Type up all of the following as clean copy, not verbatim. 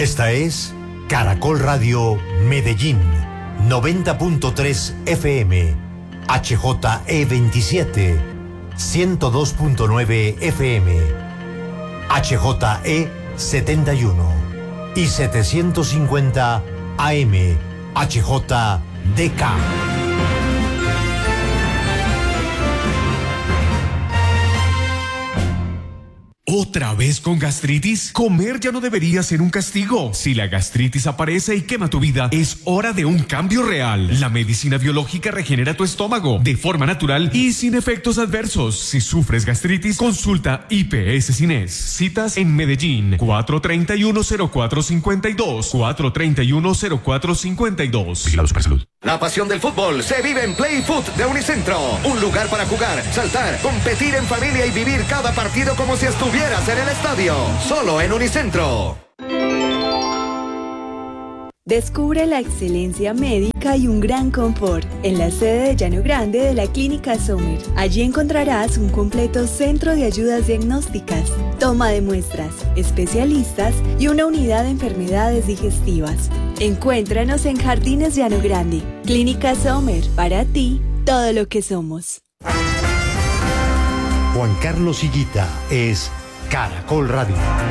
Esta es Caracol Radio Medellín, 90.3 FM, HJE27, 102.9 FM, HJE71 y 750 AM, HJDK. ¿Otra vez con gastritis? Comer ya no debería ser un castigo. Si la gastritis aparece y quema tu vida, es hora de un cambio real. La medicina biológica regenera tu estómago de forma natural y sin efectos adversos. Si sufres gastritis, consulta IPS Cines. Citas en Medellín, 431-0452, 431-0452. Vigilado Supersalud. La pasión del fútbol se vive en Play Foot de Unicentro. Un lugar para jugar, saltar, competir en familia y vivir cada partido como si estuvieras en el estadio. Solo en Unicentro. Descubre la excelencia médica y un gran confort en la sede de Llano Grande de la Clínica Sommer. Allí encontrarás un completo centro de ayudas diagnósticas, toma de muestras, especialistas y una unidad de enfermedades digestivas. Encuéntranos en Jardines Llano Grande. Clínica Sommer, para ti, todo lo que somos. Juan Carlos Higuita es Caracol Radio.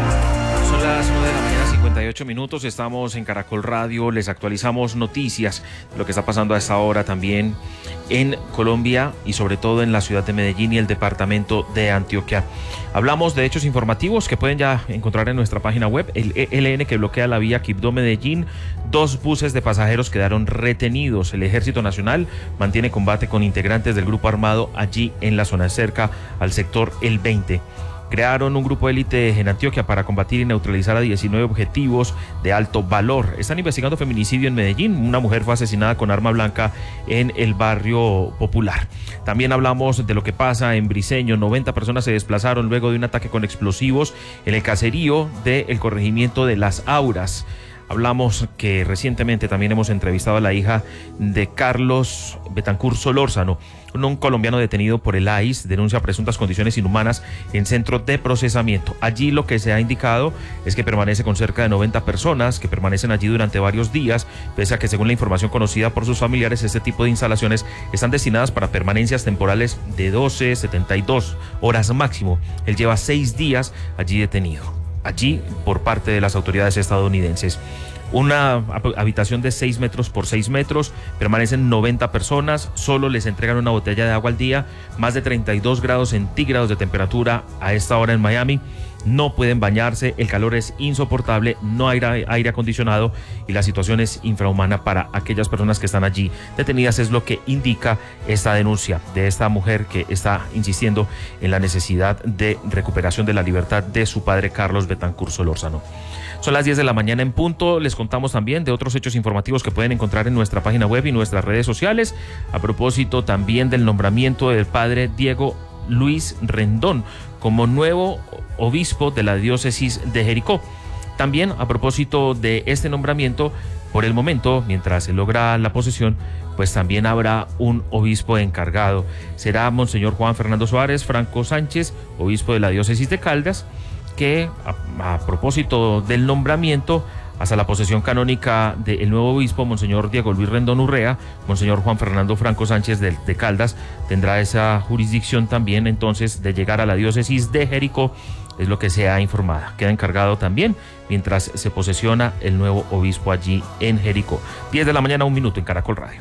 Son las 9 de la mañana, 58 minutos. Estamos en Caracol Radio. Les actualizamos noticias de lo que está pasando a esta hora también en Colombia y sobre todo en la ciudad de Medellín y el departamento de Antioquia. Hablamos de hechos informativos que pueden ya encontrar en nuestra página web. El ELN que bloquea la vía Quibdó-Medellín. 2 buses de pasajeros quedaron retenidos. El Ejército Nacional mantiene combate con integrantes del grupo armado allí en la zona cerca al sector El 20. Crearon un grupo élite en Antioquia para combatir y neutralizar a 19 objetivos de alto valor. Están investigando feminicidio en Medellín. Una mujer fue asesinada con arma blanca en el barrio Popular. También hablamos de lo que pasa en Briceño. 90 personas se desplazaron luego de un ataque con explosivos en el caserío del corregimiento de Las Auras. Hablamos que recientemente también hemos entrevistado a la hija de Carlos Betancur Solórzano, un colombiano detenido por el ICE, denuncia presuntas condiciones inhumanas en centro de procesamiento. Allí lo que se ha indicado es que permanece con cerca de 90 personas que permanecen allí durante varios días, pese a que según la información conocida por sus familiares, este tipo de instalaciones están destinadas para permanencias temporales de 12, 72 horas máximo. Él lleva 6 días allí detenido. Allí por parte de las autoridades estadounidenses. Una habitación de 6 metros por 6 metros, permanecen 90 personas, solo les entregan una botella de agua al día, más de 32 grados centígrados de temperatura a esta hora en Miami, no pueden bañarse, el calor es insoportable, no hay aire acondicionado y la situación es infrahumana para aquellas personas que están allí detenidas, es lo que indica esta denuncia de esta mujer que está insistiendo en la necesidad de recuperación de la libertad de su padre Carlos Betancur Solórzano. Son las 10 de la mañana en punto. Les contamos también de otros hechos informativos que pueden encontrar en nuestra página web y nuestras redes sociales. A propósito también del nombramiento del padre Diego Luis Rendón como nuevo obispo de la diócesis de Jericó. También a propósito de este nombramiento, por el momento, mientras se logra la posesión, pues también habrá un obispo encargado. Será Monseñor Juan Fernando Suárez Franco Sánchez, obispo de la diócesis de Caldas, que a propósito del nombramiento, hasta la posesión canónica del nuevo obispo, Monseñor Diego Luis Rendón Urrea, Monseñor Juan Fernando Franco Sánchez de Caldas tendrá esa jurisdicción también entonces de llegar a la diócesis de Jericó, es lo que se ha informado. Queda encargado también mientras se posesiona el nuevo obispo allí en Jericó. 10 de la mañana, 1 minuto en Caracol Radio.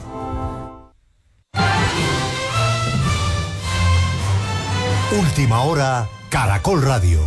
Última hora, Caracol Radio.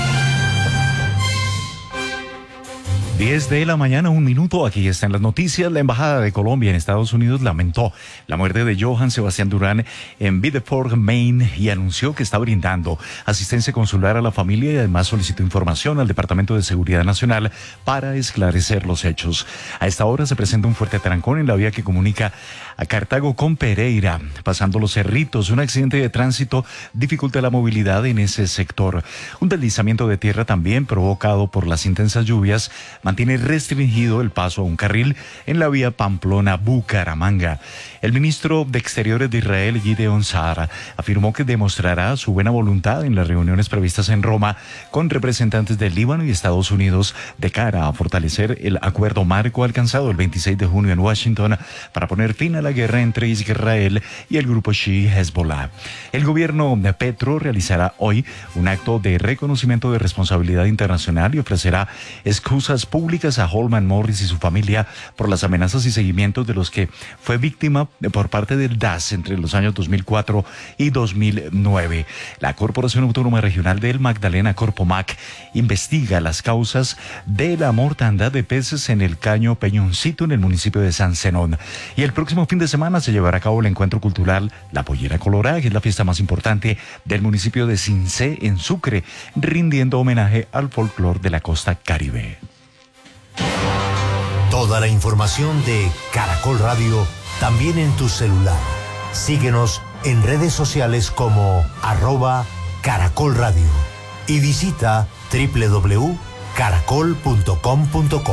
10 de la mañana, 1 minuto. Aquí están las noticias. La Embajada de Colombia en Estados Unidos lamentó la muerte de Johann Sebastián Durán en Biddeford, Maine, y anunció que está brindando asistencia consular a la familia y además solicitó información al Departamento de Seguridad Nacional para esclarecer los hechos. A esta hora se presenta un fuerte trancón en la vía que comunica a Cartago con Pereira, pasando los Cerritos. Un accidente de tránsito dificulta la movilidad en ese sector. Un deslizamiento de tierra también provocado por las intensas lluvias mantiene restringido el paso a un carril en la vía Pamplona-Bucaramanga. El ministro de Exteriores de Israel, Gideon Saar, afirmó que demostrará su buena voluntad en las reuniones previstas en Roma con representantes del Líbano y Estados Unidos de cara a fortalecer el acuerdo marco alcanzado el 26 de junio en Washington para poner fin a la guerra entre Israel y el grupo Shi'i Hezbollah. El gobierno de Petro realizará hoy un acto de reconocimiento de responsabilidad internacional y ofrecerá excusas públicas a Holman Morris y su familia por las amenazas y seguimientos de los que fue víctima por parte del DAS entre los años 2004 y 2009. La Corporación Autónoma Regional del Magdalena, Corpomac, investiga las causas de la mortandad de peces en el Caño Peñoncito en el municipio de San Zenón. Y el próximo fin de semana se llevará a cabo el encuentro cultural La Pollera Colorada, que es la fiesta más importante del municipio de Cincé, en Sucre, rindiendo homenaje al folclore de la costa Caribe. Toda la información de Caracol Radio también en tu celular. Síguenos en redes sociales como @Caracol Radio y visita www.caracol.com.co.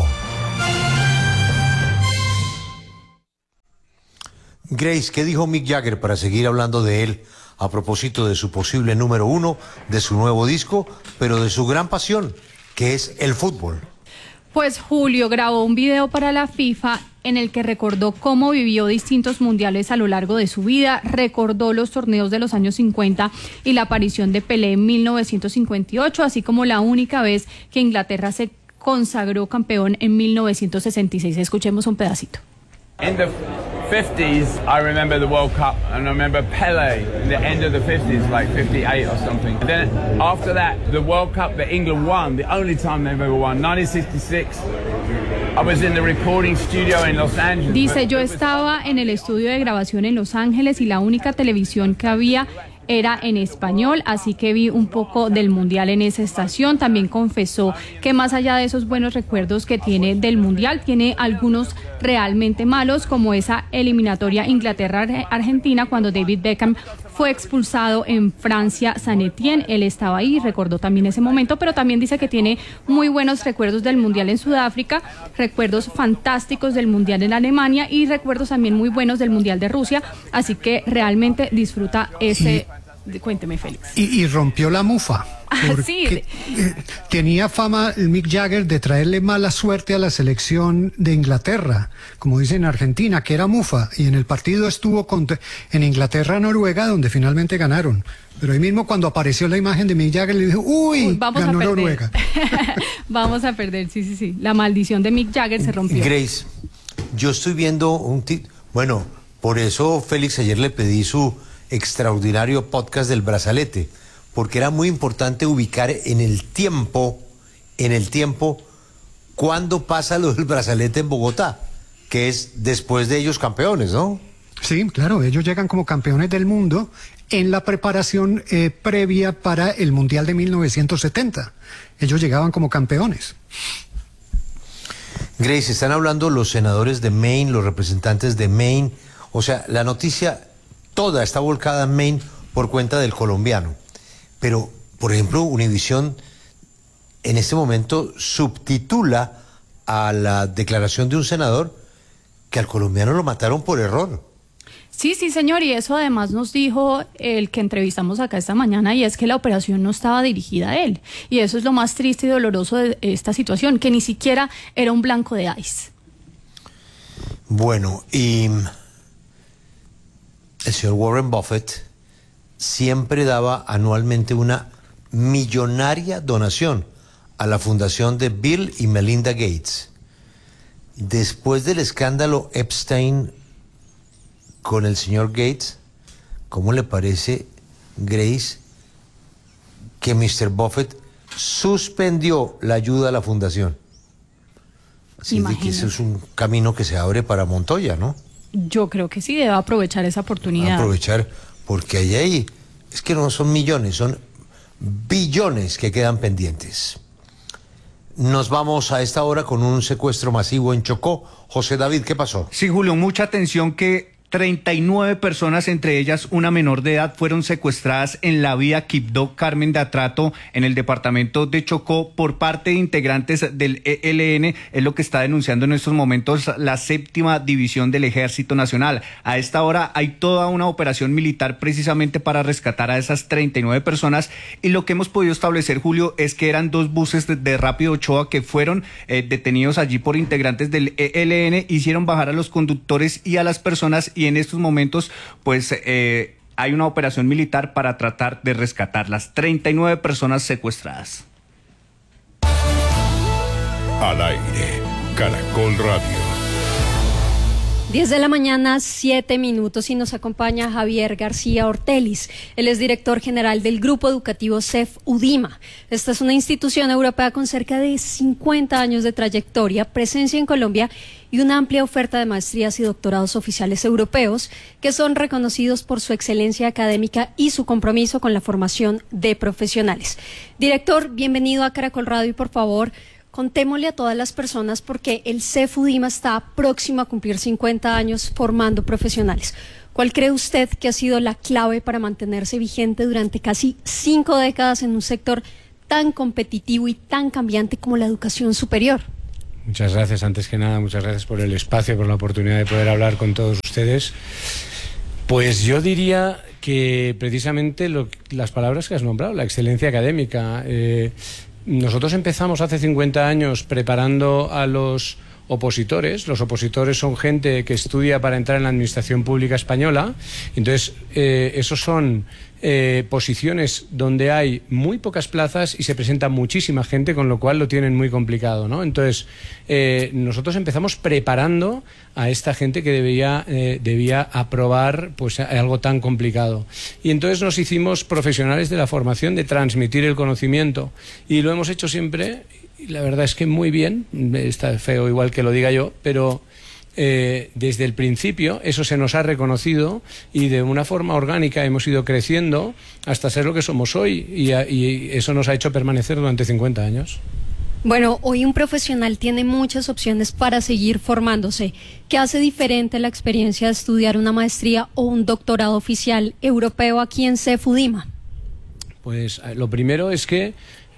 Grace, ¿qué dijo Mick Jagger para seguir hablando de él a propósito de su posible número 1, de su nuevo disco, pero de su gran pasión, que es el fútbol? Pues Julio grabó un video para la FIFA en el que recordó cómo vivió distintos mundiales a lo largo de su vida, recordó los torneos de los años 50 y la aparición de Pelé en 1958, así como la única vez que Inglaterra se consagró campeón en 1966. Escuchemos un pedacito. In the 50s, I remember the World Cup, and I remember Pele in the end of the 50s, like 58 or something. And then after that, the World Cup that England won, the only time they've ever won, 1966. I was in the recording studio in Los Angeles. Dice, yo estaba en el estudio de grabación en Los Ángeles y la única televisión que había era en español, así que vi un poco del Mundial en esa estación. También confesó que más allá de esos buenos recuerdos que tiene del Mundial, tiene algunos realmente malos, como esa eliminatoria Inglaterra-Argentina cuando David Beckham fue expulsado en Francia Saint-Étienne. Él estaba ahí, recordó también ese momento, pero también dice que tiene muy buenos recuerdos del Mundial en Sudáfrica, recuerdos fantásticos del Mundial en Alemania y recuerdos también muy buenos del Mundial de Rusia, así que realmente disfruta ese... Cuénteme, Félix. Y rompió la mufa. Sí. Tenía fama el Mick Jagger de traerle mala suerte a la selección de Inglaterra, como dicen en Argentina, que era mufa, y en el partido estuvo en Inglaterra-Noruega, donde finalmente ganaron. Pero ahí mismo cuando apareció la imagen de Mick Jagger le dijo, vamos ganó a perder. Noruega. Vamos a perder, sí. La maldición de Mick Jagger se rompió. Grace, yo estoy viendo bueno, por eso Félix ayer le pedí su extraordinario podcast del brazalete, porque era muy importante ubicar en el tiempo cuándo pasa lo del brazalete en Bogotá, que es después de ellos campeones, ¿no? Sí, claro, ellos llegan como campeones del mundo en la preparación previa para el Mundial de 1970. Ellos llegaban como campeones. Grace, están hablando los senadores de Maine, los representantes de Maine, o sea, la noticia toda está volcada en Maine por cuenta del colombiano. Pero, por ejemplo, Univisión en este momento subtitula a la declaración de un senador que al colombiano lo mataron por error. Sí, señor, y eso además nos dijo el que entrevistamos acá esta mañana, y es que la operación no estaba dirigida a él. Y eso es lo más triste y doloroso de esta situación, que ni siquiera era un blanco de ICE. Bueno, y el señor Warren Buffett siempre daba anualmente una millonaria donación a la fundación de Bill y Melinda Gates. Después del escándalo Epstein con el señor Gates, ¿cómo le parece, Grace, que Mr. Buffett suspendió la ayuda a la fundación? Así de que eso es un camino que se abre para Montoya, ¿no? Yo creo que sí, debe aprovechar esa oportunidad. Aprovechar, porque ahí es que no son millones, son billones que quedan pendientes. Nos vamos a esta hora con un secuestro masivo en Chocó. José David, ¿qué pasó? Sí, Julio, mucha atención que 39 personas, entre ellas una menor de edad, fueron secuestradas en la vía Quibdó Carmen de Atrato, en el departamento de Chocó, por parte de integrantes del ELN, es lo que está denunciando en estos momentos la 7ª División del Ejército Nacional. A esta hora hay toda una operación militar precisamente para rescatar a esas 39 personas, y lo que hemos podido establecer, Julio, es que eran 2 buses de Rápido Ochoa que fueron detenidos allí por integrantes del ELN, hicieron bajar a los conductores y a las personas, y en estos momentos pues hay una operación militar para tratar de rescatar las 39 personas secuestradas. Al aire, Caracol Radio. 10 de la mañana, 7 minutos, y nos acompaña Javier García Ortelis. Él es director general del Grupo Educativo CEF UDIMA. Esta es una institución europea con cerca de 50 años de trayectoria, presencia en Colombia y una amplia oferta de maestrías y doctorados oficiales europeos que son reconocidos por su excelencia académica y su compromiso con la formación de profesionales. Director, bienvenido a Caracol Radio y por favor, contémosle a todas las personas porque el CEF UDIMA está próximo a cumplir 50 años formando profesionales. ¿Cuál cree usted que ha sido la clave para mantenerse vigente durante casi 5 décadas en un sector tan competitivo y tan cambiante como la educación superior? Muchas gracias, antes que nada, muchas gracias por el espacio, por la oportunidad de poder hablar con todos ustedes. Pues yo diría que precisamente las palabras que has nombrado, la excelencia académica. Nosotros empezamos hace 50 años preparando a los opositores. Los opositores son gente que estudia para entrar en la administración pública española. Entonces, esos son posiciones donde hay muy pocas plazas y se presenta muchísima gente, con lo cual lo tienen muy complicado, ¿no? Entonces, nosotros empezamos preparando a esta gente que debía aprobar pues algo tan complicado. Y entonces nos hicimos profesionales de la formación, de transmitir el conocimiento. Y lo hemos hecho siempre, y la verdad es que muy bien, está feo igual que lo diga yo, pero desde el principio eso se nos ha reconocido y de una forma orgánica hemos ido creciendo hasta ser lo que somos hoy, y eso nos ha hecho permanecer durante 50 años. Bueno, hoy un profesional tiene muchas opciones para seguir formándose. ¿Qué hace diferente la experiencia de estudiar una maestría o un doctorado oficial europeo aquí en CEF UDIMA? Pues lo primero es que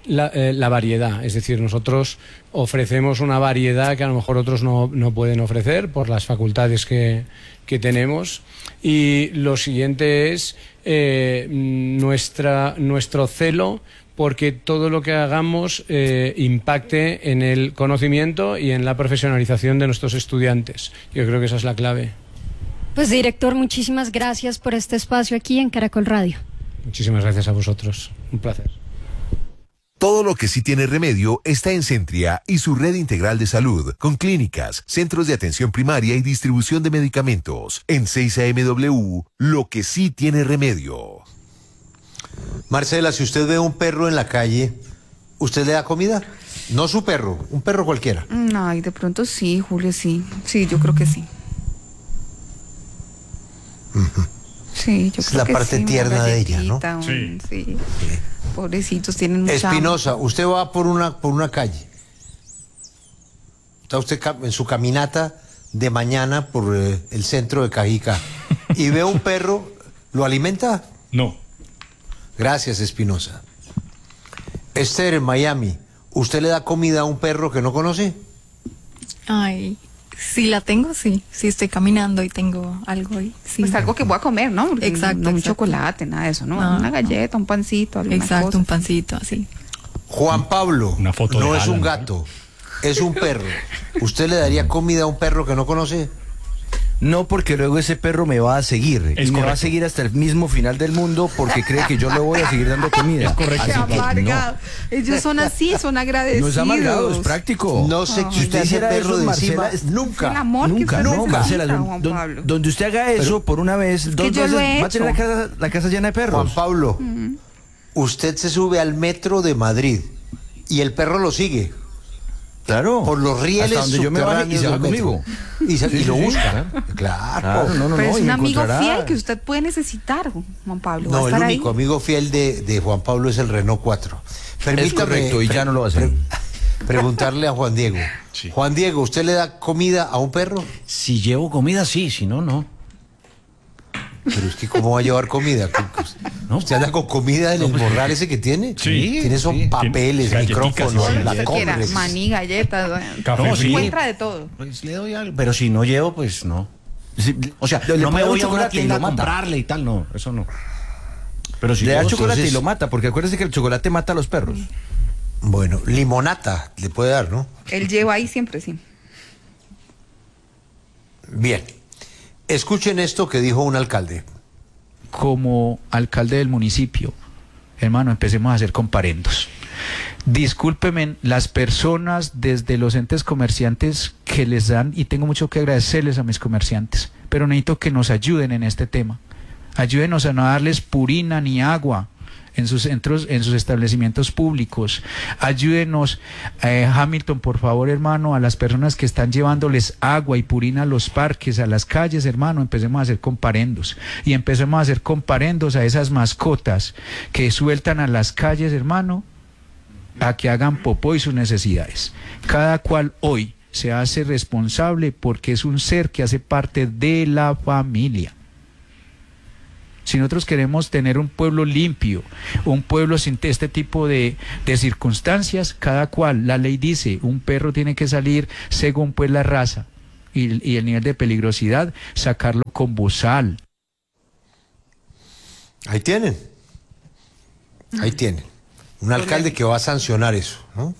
la variedad, es decir, nosotros ofrecemos una variedad que a lo mejor otros no pueden ofrecer por las facultades que tenemos, y lo siguiente es nuestro celo porque todo lo que hagamos impacte en el conocimiento y en la profesionalización de nuestros estudiantes. Yo creo que esa es la clave. Pues director, muchísimas gracias por este espacio aquí en Caracol Radio. Muchísimas gracias a vosotros, un placer. Todo lo que sí tiene remedio está en Centria y su red integral de salud, con clínicas, centros de atención primaria y distribución de medicamentos. En 6AMW, lo que sí tiene remedio. Marcela, si usted ve un perro en la calle, ¿usted le da comida? No su perro, un perro cualquiera. Ay, de pronto sí, Julio, sí. Sí, yo creo que sí. Sí, yo creo que sí. Es la parte tierna de ella, ¿no? Sí. Pobrecitos, tienen mucha... Espinosa, usted va por una calle. Está usted en su caminata de mañana por el centro de Cajica y ve un perro, ¿lo alimenta? No. Gracias, Espinosa. Esther, en Miami, ¿usted le da comida a un perro que no conoce? Ay, si la tengo, sí. Si estoy caminando y tengo algo ahí, sí. Pues algo que voy a comer, ¿no? Porque exacto. No un chocolate, nada de eso, ¿no? Una galleta, un pancito, alguna cosa. cosa. Un pancito, así. Juan Pablo, una foto no de es Alan, un gato, es un perro. ¿Usted le daría comida a un perro que no conoce? No, porque luego ese perro me va a seguir. Y me va a seguir hasta el mismo final del mundo porque cree que yo le voy a seguir dando comida. Es correcto. Qué amargado. No. Ellos son así, son agradecidos. No es amargado, es práctico. No se quita ese perro de encima. Nunca. El amor nunca, que no, Marcela, Juan Pablo. donde usted haga eso por una vez, dos veces, va a tener la casa llena de perros. Juan Pablo, usted se sube al metro de Madrid y el perro lo sigue. Claro. Por los rieles hasta donde yo me baje y se va conmigo. Y lo busca. Claro. No, pero es un amigo fiel que usted puede necesitar, Juan Pablo. No, el único amigo fiel de Juan Pablo es el Renault 4. Permítame, es correcto, y ya no lo va a hacer. Preguntarle a Juan Diego. Sí. Juan Diego, ¿usted le da comida a un perro? Si llevo comida, sí, si no, no. Pero es que ¿cómo va a llevar comida? ¿Usted anda con comida en el morral ese que tiene? Sí. Tiene son papeles, micrófonos, Lo la que quiera, compres. maní, galletas, Café frío. encuentra de todo. Pues le doy algo, pero si no llevo, pues no. O sea, Le no me pone voy a una chocolate y tienda lo a mata. comprarle y tal, no, eso no. Pero si Le da llevo, chocolate entonces- y lo mata, porque acuérdese que el chocolate mata a los perros. Bueno, limonata le puede dar, ¿no? Él lleva ahí siempre, sí. Bien. Escuchen esto que dijo un alcalde. Como alcalde del municipio, hermano, empecemos a hacer comparendos. Discúlpenme las personas desde los entes comerciantes que les dan, y tengo mucho que agradecerles a mis comerciantes, pero necesito que nos ayuden en este tema. Ayúdenos a no darles purina ni agua en sus centros, en sus establecimientos públicos. Ayúdenos, Hamilton, por favor, hermano, a las personas que están llevándoles agua y purina a los parques, a las calles, hermano, empecemos a hacer comparendos. Y empecemos a hacer comparendos a esas mascotas que sueltan a las calles, hermano, a que hagan popó y sus necesidades. Cada cual hoy se hace responsable porque es un ser que hace parte de la familia. Si nosotros queremos tener un pueblo limpio, un pueblo sin este tipo de circunstancias, cada cual, la ley dice, un perro tiene que salir según pues la raza y el nivel de peligrosidad, sacarlo con bozal. Ahí tienen. Ahí tienen. Un alcalde que va a sancionar eso, ¿no?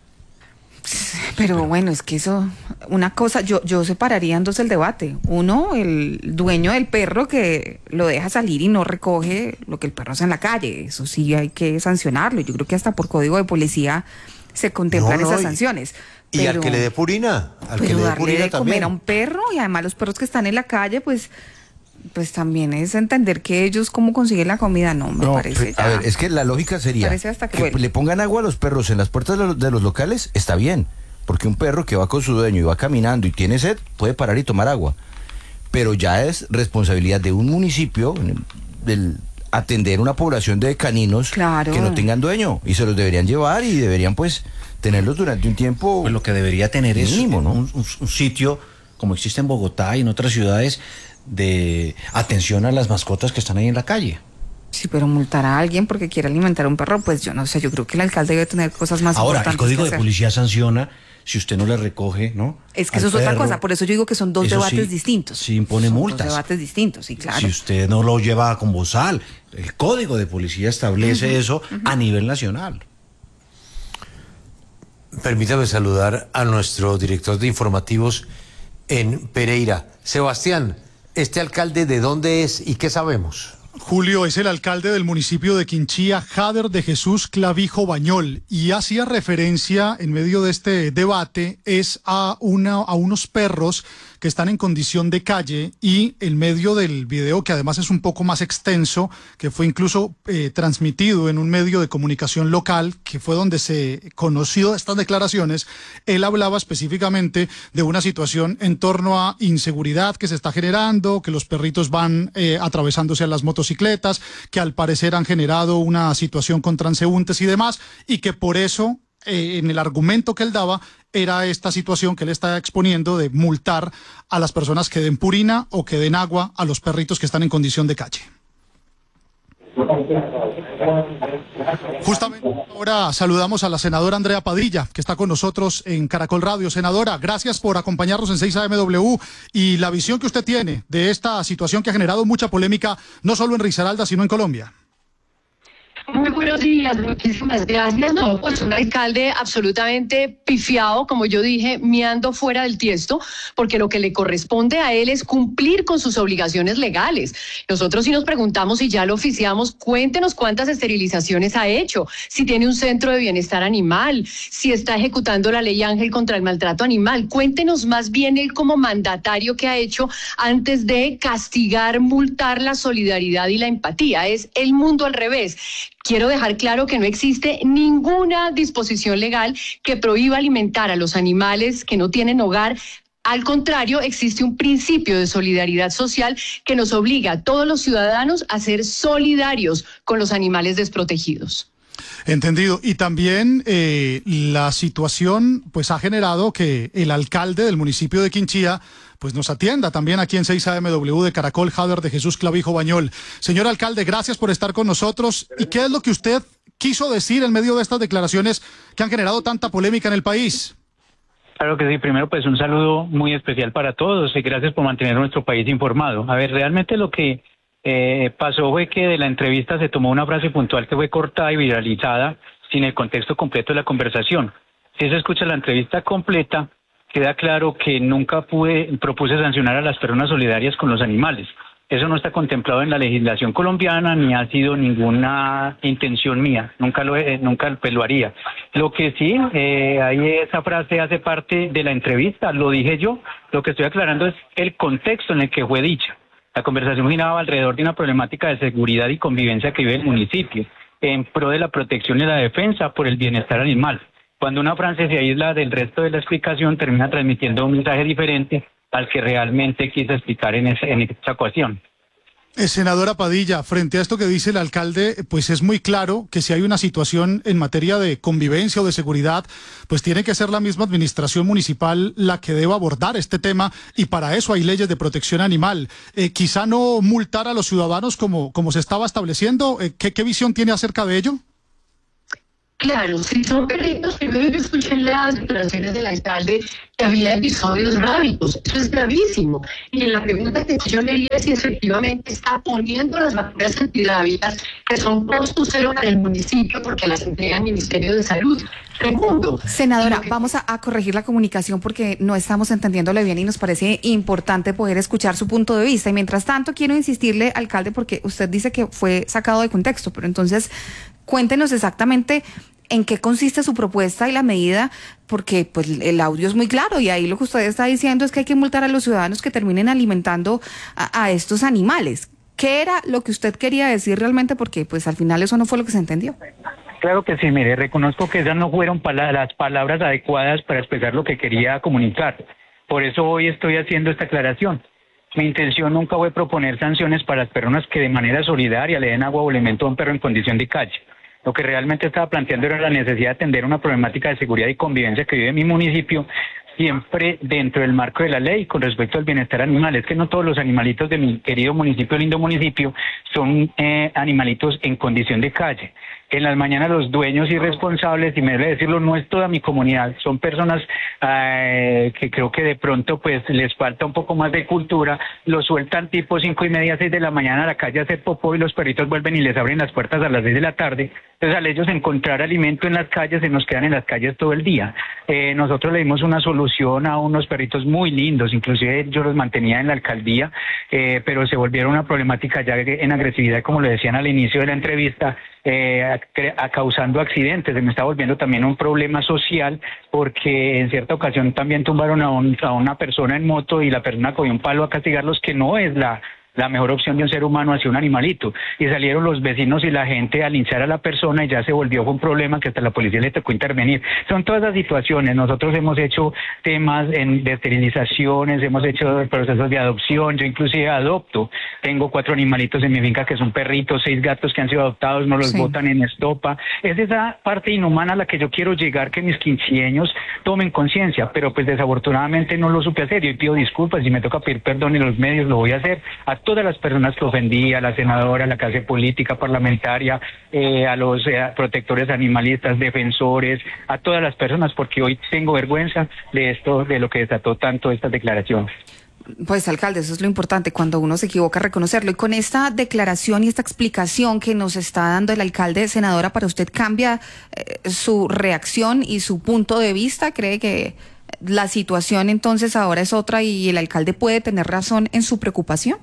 Pero bueno, es que eso, una cosa, yo separaría en dos el debate. Uno, el dueño del perro que lo deja salir y no recoge lo que el perro hace en la calle. Eso sí hay que sancionarlo. Yo creo que hasta por código de policía se contemplan esas sanciones. Y al que le dé purina, al que le dé darle purina de comer también. a un perro, y además los perros que están en la calle, pues también es entender que ellos cómo consiguen la comida. No, me parece A ver, es que la lógica sería parece hasta que cruel. le pongan agua a los perros en las puertas de los locales, está bien, porque un perro que va con su dueño y va caminando y tiene sed, puede parar y tomar agua. Pero ya es responsabilidad de un municipio del atender una población de caninos que no tengan dueño, y se los deberían llevar y deberían pues tenerlos durante un tiempo. Pues lo que debería tener mínimo, es ¿no? un sitio, como existe en Bogotá y en otras ciudades, de atención a las mascotas que están ahí en la calle. Sí, pero multar a alguien porque quiere alimentar a un perro, pues yo no sé, yo creo que el alcalde debe tener cosas más Ahora, importantes el código que de hacer. policía sanciona si usted no le recoge, ¿no? Es que al eso es otra perro. cosa, por eso yo digo que son dos Eso debates sí, distintos. Sí impone Son multas. Dos debates distintos, sí, claro. Si usted no lo lleva con bozal, el código de policía establece eso a nivel nacional. Permítame saludar a nuestro director de informativos en Pereira. Sebastián, ¿este alcalde de dónde es y qué sabemos? Julio es el alcalde del municipio de Quinchía, Jader de Jesús Clavijo Bañol, y hacía referencia en medio de este debate es a unos perros que están en condición de calle, y en medio del video, que además es un poco más extenso, que fue incluso transmitido en un medio de comunicación local, que fue donde se conoció estas declaraciones, él hablaba específicamente de una situación en torno a inseguridad que se está generando, que los perritos van atravesándose a las motocicletas, que al parecer han generado una situación con transeúntes y demás, y que por eso en el argumento que él daba era esta situación que él está exponiendo de multar a las personas que den purina o que den agua a los perritos que están en condición de calle. Justamente ahora saludamos a la senadora Andrea Padilla, que está con nosotros en Caracol Radio. Senadora, gracias por acompañarnos en 6 AMW y la visión que usted tiene de esta situación que ha generado mucha polémica, no solo en Risaralda, sino en Colombia. Muy buenos días, muchísimas gracias. No, pues un alcalde absolutamente pifiado, como yo dije, miando fuera del tiesto, porque lo que le corresponde a él es cumplir con sus obligaciones legales. Nosotros sí nos preguntamos si ya lo oficiamos, cuéntenos cuántas esterilizaciones ha hecho, si tiene un centro de bienestar animal, si está ejecutando la ley Ángel contra el maltrato animal. Cuéntenos más bien él como mandatario que ha hecho antes de castigar, multar la solidaridad y la empatía. Es el mundo al revés. Quiero dejar claro que no existe ninguna disposición legal que prohíba alimentar a los animales que no tienen hogar. Al contrario, existe un principio de solidaridad social que nos obliga a todos los ciudadanos a ser solidarios con los animales desprotegidos. Entendido. Y también la situación pues ha generado que el alcalde del municipio de Quinchía pues nos atienda también aquí en 6AMW de Caracol, Jader de Jesús Clavijo Bañol. Señor alcalde, gracias por estar con nosotros. ¿Y qué es lo que usted quiso decir en medio de estas declaraciones que han generado tanta polémica en el país? Claro que sí. Primero, pues un saludo muy especial para todos y gracias por mantener nuestro país informado. A ver, realmente lo que pasó fue que de la entrevista se tomó una frase puntual que fue cortada y viralizada sin el contexto completo de la conversación. Si se escucha la entrevista completa, queda claro que nunca propuse sancionar a las personas solidarias con los animales. Eso no está contemplado en la legislación colombiana ni ha sido ninguna intención mía. Nunca lo haría. Lo que sí, ahí esa frase hace parte de la entrevista, lo dije yo. Lo que estoy aclarando es el contexto en el que fue dicha. La conversación giraba alrededor de una problemática de seguridad y convivencia que vive el municipio, en pro de la protección y la defensa por el bienestar animal. Cuando una frase se aísla del resto de la explicación, termina transmitiendo un mensaje diferente al que realmente quise explicar en esa ocasión. Senadora Padilla, frente a esto que dice el alcalde, pues es muy claro que si hay una situación en materia de convivencia o de seguridad, pues tiene que ser la misma administración municipal la que deba abordar este tema y para eso hay leyes de protección animal. Quizá no multar a los ciudadanos como se estaba estableciendo. ¿Qué visión tiene acerca de ello? Claro, si son perritos, primero yo escuché las declaraciones del alcalde que había episodios rábicos. Eso es gravísimo. Y en la pregunta que yo leí es si efectivamente está poniendo las vacunas antirrábicas, que son costo cero en el municipio porque las entrega el Ministerio de Salud. Segundo. Senadora, vamos a corregir la comunicación porque no estamos entendiéndole bien y nos parece importante poder escuchar su punto de vista. Y mientras tanto, quiero insistirle, alcalde, porque usted dice que fue sacado de contexto, pero entonces cuéntenos exactamente en qué consiste su propuesta y la medida, porque pues el audio es muy claro y ahí lo que usted está diciendo es que hay que multar a los ciudadanos que terminen alimentando a estos animales. ¿Qué era lo que usted quería decir realmente? Porque pues al final eso no fue lo que se entendió. Claro que sí, mire, reconozco que esas no fueron las palabras adecuadas para expresar lo que quería comunicar. Por eso hoy estoy haciendo esta aclaración. Mi intención nunca fue proponer sanciones para las personas que de manera solidaria le den agua o alimento a un perro en condición de calle. Lo que realmente estaba planteando era la necesidad de atender una problemática de seguridad y convivencia que vive mi municipio, siempre dentro del marco de la ley con respecto al bienestar animal. Es que no todos los animalitos de mi querido municipio, lindo municipio, son animalitos en condición de calle. En las mañanas los dueños irresponsables, y me debe decirlo, no es toda mi comunidad, son personas que creo que de pronto pues les falta un poco más de cultura, los sueltan tipo 5:30, 6 de la mañana a la calle a hacer popó y los perritos vuelven y les abren las puertas a las 6 de la tarde. Entonces al ellos encontrar alimento en las calles, se nos quedan en las calles todo el día. Nosotros le dimos una solución a unos perritos muy lindos, inclusive yo los mantenía en la alcaldía, pero se volvieron una problemática ya en agresividad, como lo decían al inicio de la entrevista, causando accidentes. Se me está volviendo también un problema social porque en cierta ocasión también tumbaron a una persona en moto y la persona cogió un palo a castigarlos, que no es la mejor opción de un ser humano hacia un animalito, y salieron los vecinos y la gente a linchar a la persona y ya se volvió un problema que hasta la policía le tocó intervenir. Son todas las situaciones. Nosotros hemos hecho temas de esterilizaciones, hemos hecho procesos de adopción. Yo inclusive adopto, tengo 4 animalitos en mi finca que son perritos, 6 gatos que han sido adoptados, no los botan en estopa. Es esa parte inhumana a la que yo quiero llegar, que mis quinceaños tomen conciencia, pero pues desafortunadamente no lo supe hacer. Yo pido disculpas, si me toca pedir perdón en los medios lo voy a hacer. A todas las personas que ofendí, a la senadora, a la clase política, parlamentaria, a los protectores animalistas, defensores, a todas las personas, porque hoy tengo vergüenza de esto, de lo que desató tanto esta declaración. Pues alcalde, eso es lo importante, cuando uno se equivoca, reconocerlo. Y con esta declaración y esta explicación que nos está dando el alcalde, senadora, ¿para usted cambia su reacción y su punto de vista? ¿Cree que la situación entonces ahora es otra y el alcalde puede tener razón en su preocupación?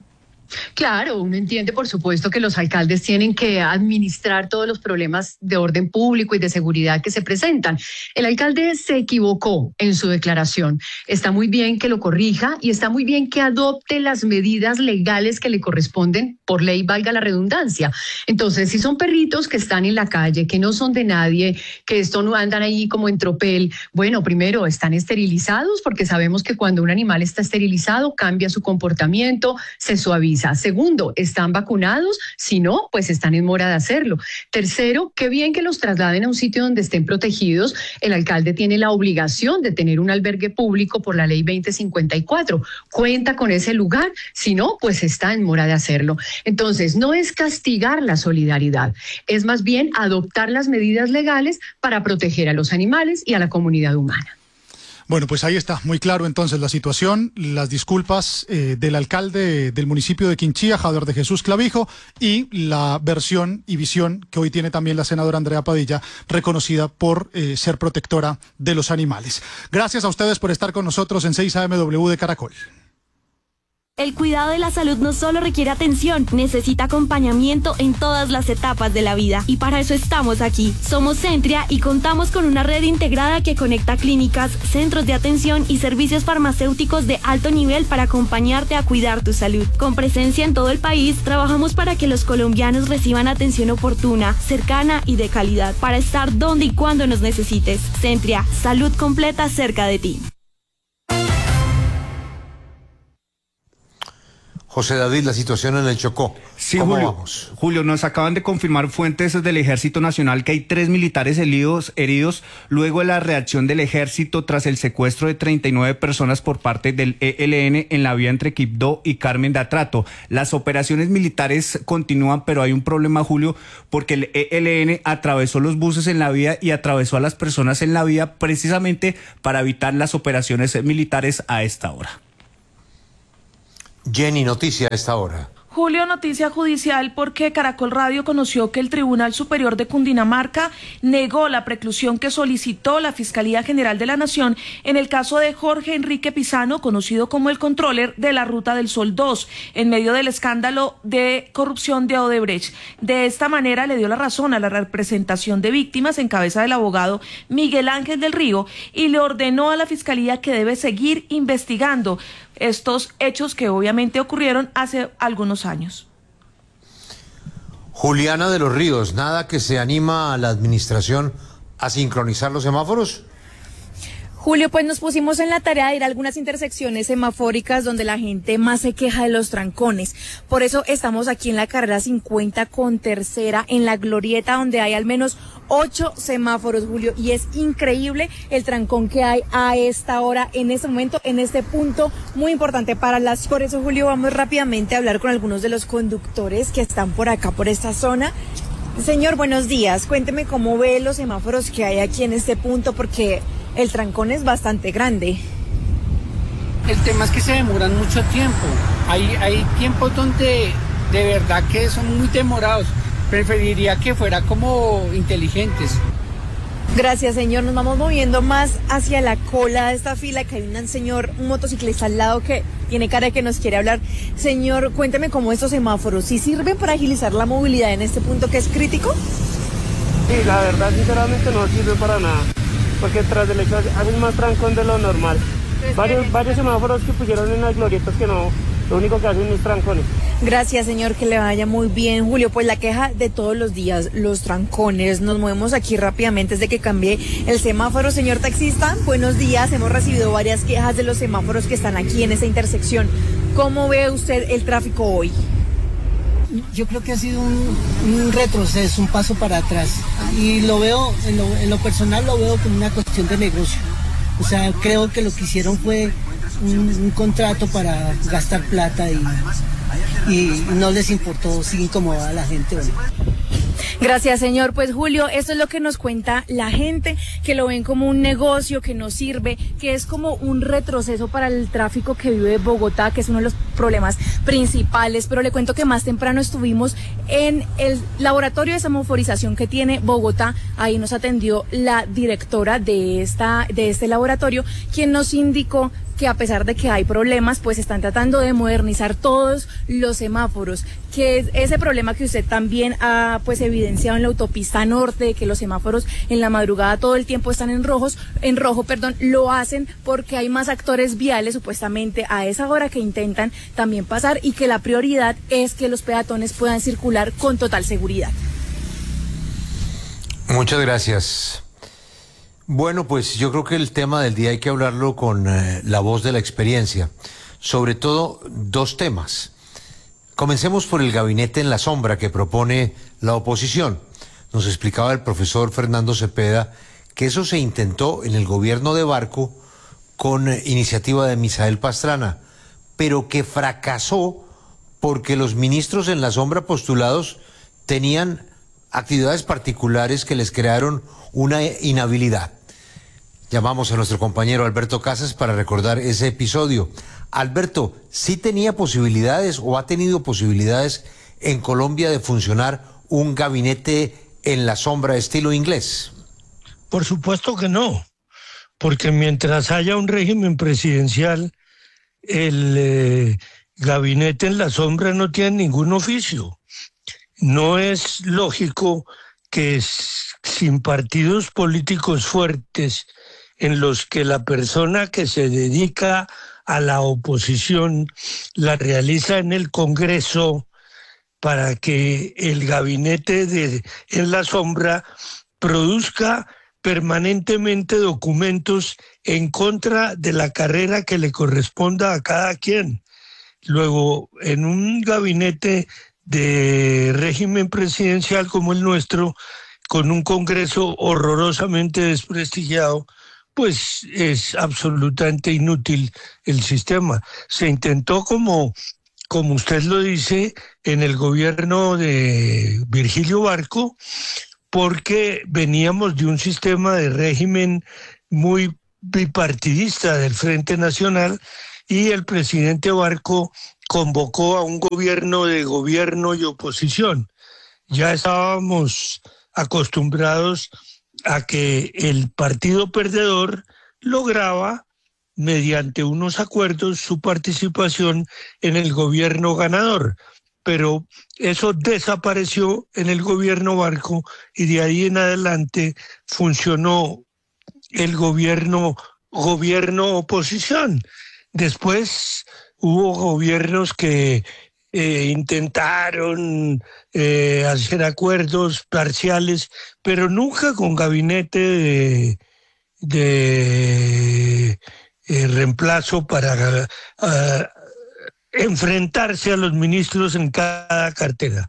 Claro, uno entiende, por supuesto, que los alcaldes tienen que administrar todos los problemas de orden público y de seguridad que se presentan. El alcalde se equivocó en su declaración. Está muy bien que lo corrija y está muy bien que adopte las medidas legales que le corresponden por ley, valga la redundancia. Entonces, si son perritos que están en la calle, que no son de nadie, que esto no andan ahí como en tropel, bueno, primero, están esterilizados, porque sabemos que cuando un animal está esterilizado cambia su comportamiento, se suaviza. visa. Segundo, ¿están vacunados? Si no, pues están en mora de hacerlo. Tercero, qué bien que los trasladen a un sitio donde estén protegidos. El alcalde tiene la obligación de tener un albergue público por la ley 2054. Cuenta con ese lugar. Si no, pues está en mora de hacerlo. Entonces, no es castigar la solidaridad, es más bien adoptar las medidas legales para proteger a los animales y a la comunidad humana. Bueno, pues ahí está, muy claro entonces la situación, las disculpas del alcalde del municipio de Quinchía, Jader de Jesús Clavijo, y la versión y visión que hoy tiene también la senadora Andrea Padilla, reconocida por ser protectora de los animales. Gracias a ustedes por estar con nosotros en 6 AMW de Caracol. El cuidado de la salud no solo requiere atención, necesita acompañamiento en todas las etapas de la vida. Y para eso estamos aquí. Somos Centria y contamos con una red integrada que conecta clínicas, centros de atención y servicios farmacéuticos de alto nivel para acompañarte a cuidar tu salud. Con presencia en todo el país, trabajamos para que los colombianos reciban atención oportuna, cercana y de calidad, para estar donde y cuando nos necesites. Centria, salud completa cerca de ti. José David, la situación en el Chocó. Sí, ¿Cómo Julio, vamos? Julio, nos acaban de confirmar fuentes del Ejército Nacional que hay 3 militares heridos luego de la reacción del ejército tras el secuestro de 39 personas por parte del ELN en la vía entre Quibdó y Carmen de Atrato. Las operaciones militares continúan, pero hay un problema, Julio, porque el ELN atravesó los buses en la vía y atravesó a las personas en la vía precisamente para evitar las operaciones militares a esta hora. Jenny, noticia a esta hora. Julio, noticia judicial porque Caracol Radio conoció que el Tribunal Superior de Cundinamarca negó la preclusión que solicitó la Fiscalía General de la Nación en el caso de Jorge Enrique Pisano, conocido como el controller de la Ruta del Sol 2, en medio del escándalo de corrupción de Odebrecht. De esta manera le dio la razón a la representación de víctimas en cabeza del abogado Miguel Ángel del Río y le ordenó a la Fiscalía que debe seguir investigando estos hechos que obviamente ocurrieron hace algunos años. Juliana de los Ríos, ¿nada que se anima a la administración a sincronizar los semáforos? Julio, pues nos pusimos en la tarea de ir a algunas intersecciones semafóricas donde la gente más se queja de los trancones. Por eso estamos aquí en la carrera 50 con tercera, en la glorieta, donde hay al menos 8 semáforos, Julio, y es increíble el trancón que hay a esta hora, en este momento, en este punto muy importante para las... Por eso, Julio, vamos rápidamente a hablar con algunos de los conductores que están por acá, por esta zona. Señor, buenos días. Cuénteme cómo ve los semáforos que hay aquí en este punto, porque el trancón es bastante grande. El tema es que se demoran mucho tiempo. Hay tiempos donde de verdad que son muy demorados. Preferiría que fuera como inteligentes. Gracias, señor. Nos vamos moviendo más hacia la cola de esta fila, que hay un motociclista al lado que tiene cara de que nos quiere hablar. Señor, cuénteme cómo estos semáforos, ¿sí sirven para agilizar la movilidad en este punto que es crítico? Sí, la verdad, sinceramente no sirve para nada, porque tras del hecho hacen más trancón de lo normal. Varios semáforos que pusieron en las glorietas que no, lo único que hacen es trancones. Gracias, señor, que le vaya muy bien. Julio, pues la queja de todos los días, los trancones. Nos movemos aquí rápidamente desde que cambié el semáforo. Señor taxista, buenos días. Hemos recibido varias quejas de los semáforos que están aquí en esta intersección. ¿Cómo ve usted el tráfico hoy? Yo creo que ha sido un retroceso, un paso para atrás. Y lo veo, en lo personal lo veo como una cuestión de negocio. O sea, creo que lo que hicieron fue un contrato para gastar plata y no les importó si incomodaba a la gente o no. Gracias, señor. Pues Julio, esto es lo que nos cuenta la gente, que lo ven como un negocio que no sirve, que es como un retroceso para el tráfico que vive Bogotá, que es uno de los problemas principales. Pero le cuento que más temprano estuvimos en el laboratorio de semaforización que tiene Bogotá. Ahí nos atendió la directora de este laboratorio, quien nos indicó que a pesar de que hay problemas, pues están tratando de modernizar todos los semáforos, que es ese problema que usted también ha pues evidenciado en la autopista norte, que los semáforos en la madrugada todo el tiempo están en rojo, lo hacen porque hay más actores viales supuestamente a esa hora que intentan también pasar, y que la prioridad es que los peatones puedan circular con total seguridad. Muchas gracias. Bueno, pues yo creo que el tema del día hay que hablarlo con la voz de la experiencia. Sobre todo 2 temas. Comencemos por el gabinete en la sombra que propone la oposición. Nos explicaba el profesor Fernando Cepeda que eso se intentó en el gobierno de Barco con iniciativa de Misael Pastrana, pero que fracasó porque los ministros en la sombra postulados tenían actividades particulares que les crearon una inhabilidad. Llamamos a nuestro compañero Alberto Casas para recordar ese episodio. Alberto, ¿sí tenía posibilidades o ha tenido posibilidades en Colombia de funcionar un gabinete en la sombra estilo inglés? Por supuesto que no, porque mientras haya un régimen presidencial, el gabinete en la sombra no tiene ningún oficio. No es lógico que sin partidos políticos fuertes en los que la persona que se dedica a la oposición la realiza en el Congreso para que el gabinete en la sombra produzca permanentemente documentos en contra de la carrera que le corresponda a cada quien. Luego, en un gabinete de régimen presidencial como el nuestro, con un Congreso horrorosamente desprestigiado, pues es absolutamente inútil el sistema. Se intentó, como usted lo dice, en el gobierno de Virgilio Barco, porque veníamos de un sistema de régimen muy bipartidista del Frente Nacional y el presidente Barco convocó a un gobierno de gobierno y oposición. Ya estábamos acostumbrados a que el partido perdedor lograba, mediante unos acuerdos, su participación en el gobierno ganador. Pero eso desapareció en el gobierno Barco y de ahí en adelante funcionó el gobierno-oposición. Después hubo gobiernos que intentaron hacer acuerdos parciales, pero nunca con gabinete de reemplazo para enfrentarse a los ministros en cada cartera.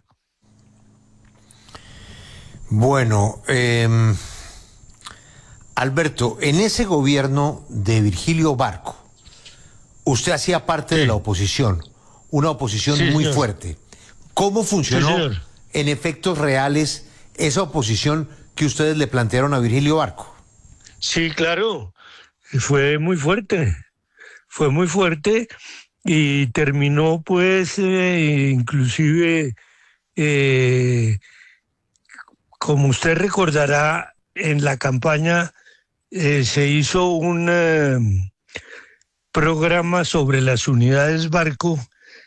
Bueno, Alberto, en ese gobierno de Virgilio Barco, usted hacía parte de la oposición, una oposición muy fuerte. ¿Cómo funcionó en efectos reales esa oposición que ustedes le plantearon a Virgilio Barco? Sí, claro, fue muy fuerte y terminó pues inclusive, como usted recordará, en la campaña se hizo un programa sobre las unidades Barco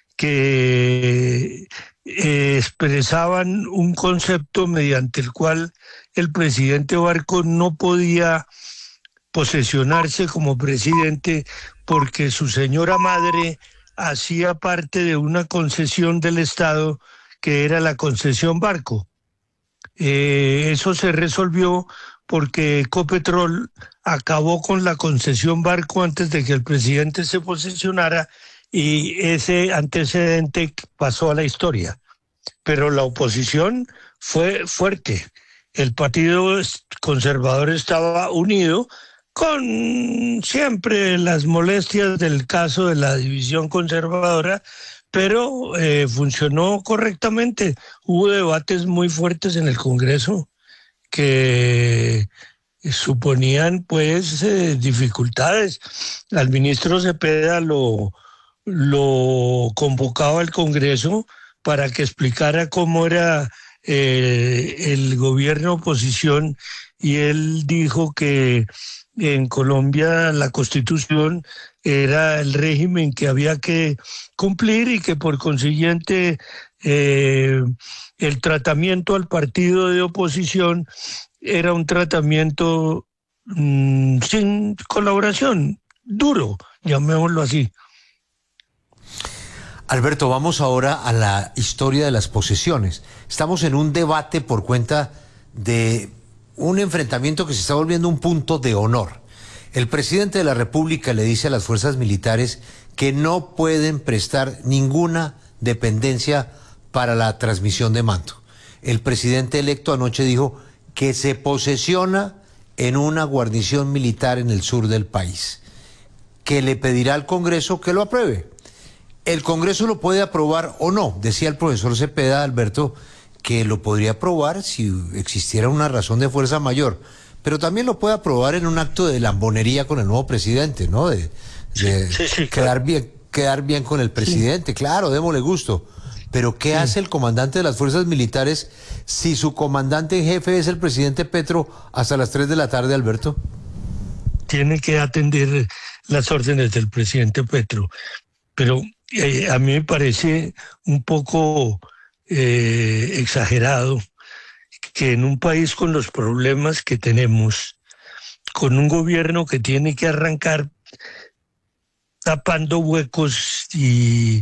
que expresaban un concepto mediante el cual el presidente Barco no podía posesionarse como presidente porque su señora madre hacía parte de una concesión del Estado que era la concesión Barco. Eso se resolvió porque Ecopetrol acabó con la concesión Barco antes de que el presidente se posesionara y ese antecedente pasó a la historia. Pero la oposición fue fuerte. El Partido Conservador estaba unido con siempre las molestias del caso de la división conservadora, pero funcionó correctamente. Hubo debates muy fuertes en el Congreso que suponían pues dificultades. Al ministro Cepeda lo convocaba al Congreso para que explicara cómo era el gobierno oposición y él dijo que en Colombia la Constitución era el régimen que había que cumplir y que por consiguiente el tratamiento al partido de oposición era un tratamiento sin colaboración, duro, llamémoslo así. Alberto, vamos ahora a la historia de las posesiones. Estamos en un debate por cuenta de un enfrentamiento que se está volviendo un punto de honor. El presidente de la República le dice a las fuerzas militares que no pueden prestar ninguna dependencia para la transmisión de mando. El presidente electo anoche dijo que se posesiona en una guarnición militar en el sur del país, que le pedirá al Congreso que lo apruebe. El Congreso lo puede aprobar o no, decía el profesor Cepeda, Alberto, que lo podría aprobar si existiera una razón de fuerza mayor, pero también lo puede aprobar en un acto de lambonería con el nuevo presidente, ¿no? De quedar bien con el presidente, claro, démosle gusto. Pero ¿qué hace el comandante de las fuerzas militares si su comandante en jefe es el presidente Petro hasta las 3 de la tarde, Alberto? Tiene que atender las órdenes del presidente Petro. Pero a mí me parece un poco exagerado que en un país con los problemas que tenemos, con un gobierno que tiene que arrancar tapando huecos y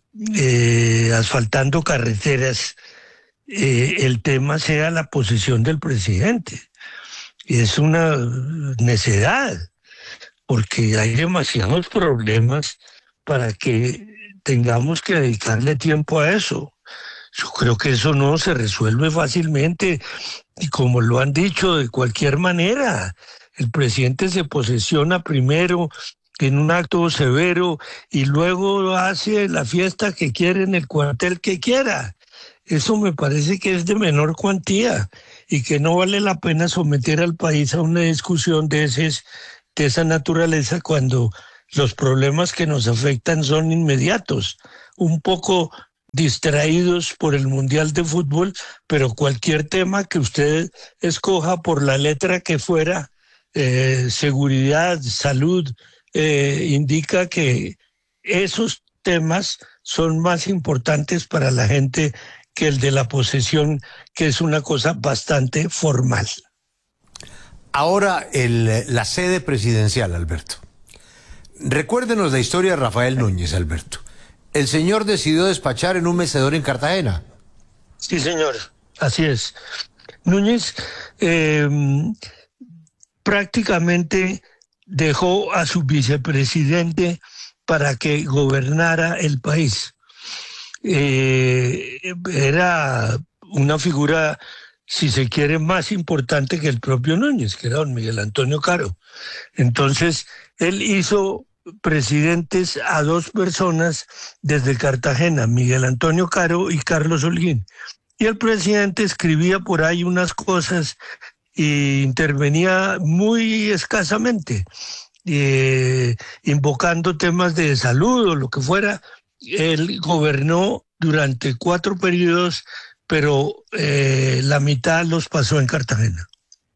asfaltando carreteras, el tema sea la posesión del presidente. Es una necedad, porque hay demasiados problemas para que tengamos que dedicarle tiempo a eso. Yo creo que eso no se resuelve fácilmente, y como lo han dicho, de cualquier manera. El presidente se posesiona primero en un acto severo y luego hace la fiesta que quiere en el cuartel que quiera. Eso me parece que es de menor cuantía y que no vale la pena someter al país a una discusión de esa naturaleza cuando los problemas que nos afectan son inmediatos, un poco distraídos por el Mundial de Fútbol, pero cualquier tema que usted escoja por la letra que fuera, seguridad, salud, indica que esos temas son más importantes para la gente que el de la posesión, que es una cosa bastante formal. Ahora la sede presidencial, Alberto. Recuérdenos la historia de Rafael Núñez, Alberto. El señor decidió despachar en un mecedor en Cartagena. Sí, señor, así es. Núñez prácticamente dejó a su vicepresidente para que gobernara el país. Era una figura, si se quiere, más importante que el propio Núñez, que era don Miguel Antonio Caro. Entonces, él hizo presidentes a dos personas desde Cartagena, Miguel Antonio Caro y Carlos Holguín. Y el presidente escribía por ahí unas cosas e intervenía muy escasamente, invocando temas de salud o lo que fuera. Él gobernó durante 4 periodos, pero la mitad los pasó en Cartagena.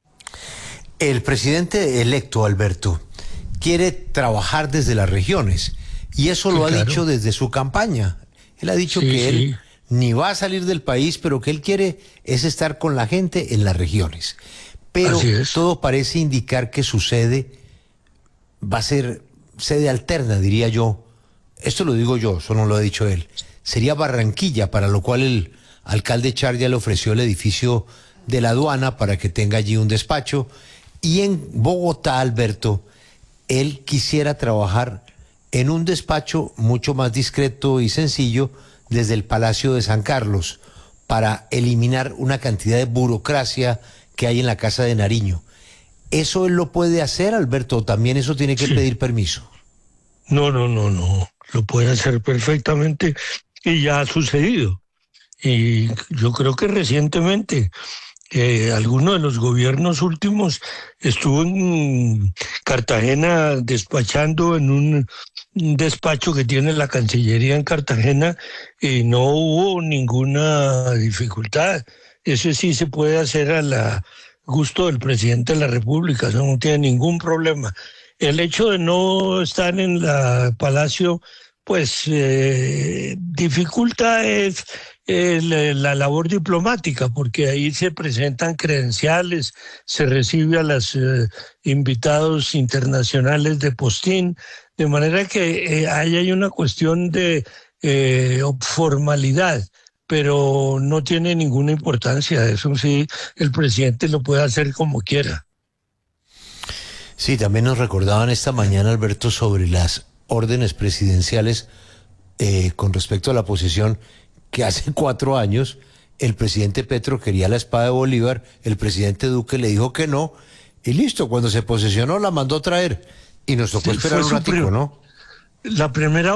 El presidente electo, Alberto, quiere trabajar desde las regiones, y eso lo ha dicho desde su campaña. Él ha dicho que él ni va a salir del país, pero que él quiere es estar con la gente en las regiones. Pero todo parece indicar que su sede va a ser sede alterna, diría yo. Esto lo digo yo, eso no lo ha dicho él. Sería Barranquilla, para lo cual el alcalde Char ya le ofreció el edificio de la aduana para que tenga allí un despacho. Y en Bogotá, Alberto, él quisiera trabajar en un despacho mucho más discreto y sencillo desde el Palacio de San Carlos, para eliminar una cantidad de burocracia que hay en la Casa de Nariño. ¿Eso él lo puede hacer, Alberto? ¿También eso tiene que pedir permiso? No. Lo puede hacer perfectamente y ya ha sucedido. Y yo creo que recientemente alguno de los gobiernos últimos estuvo en Cartagena despachando en un despacho que tiene la Cancillería en Cartagena y no hubo ninguna dificultad. Eso sí se puede hacer a gusto del presidente de la República, eso no tiene ningún problema. El hecho de no estar en el Palacio, pues dificulta la labor diplomática, porque ahí se presentan credenciales, se recibe a los invitados internacionales de postín, de manera que ahí hay una cuestión de formalidad, pero no tiene ninguna importancia. Eso sí, el presidente lo puede hacer como quiera. Sí, también nos recordaban esta mañana, Alberto, sobre las órdenes presidenciales con respecto a la posesión, que hace 4 años el presidente Petro quería la espada de Bolívar, el presidente Duque le dijo que no, y listo, cuando se posesionó la mandó traer, y nos tocó esperar un ratico, ¿no? La primera